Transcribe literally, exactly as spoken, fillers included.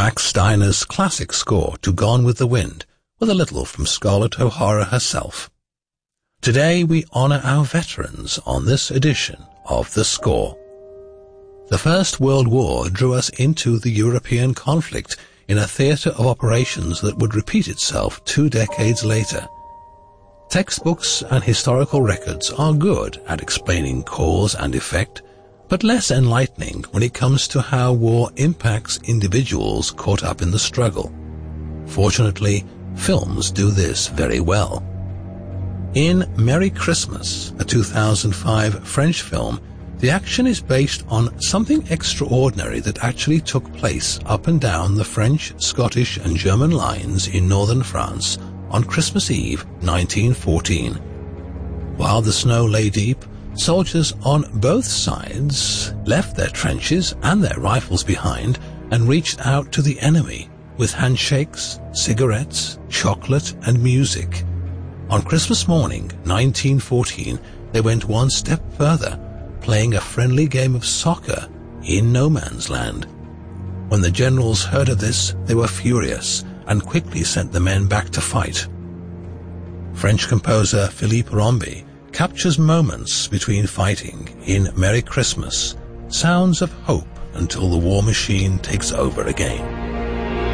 Max Steiner's classic score to Gone with the Wind, with a little from Scarlett O'Hara herself. Today we honor our veterans on this edition of The Score. The First World War drew us into the European conflict in a theatre of operations that would repeat itself two decades later. Textbooks and historical records are good at explaining cause and effect, but less enlightening when it comes to how war impacts individuals caught up in the struggle. Fortunately, films do this very well. In Merry Christmas, a two thousand five French film, the action is based on something extraordinary that actually took place up and down the French, Scottish and German lines in northern France on Christmas Eve nineteen fourteen. While the snow lay deep, soldiers on both sides left their trenches and their rifles behind and reached out to the enemy with handshakes, cigarettes, chocolate and music. On Christmas morning nineteen fourteen, they went one step further, playing a friendly game of soccer in no man's land. When the generals heard of this, they were furious and quickly sent the men back to fight. French composer Philippe Rombi captures moments between fighting in Merry Christmas, sounds of hope until the war machine takes over again.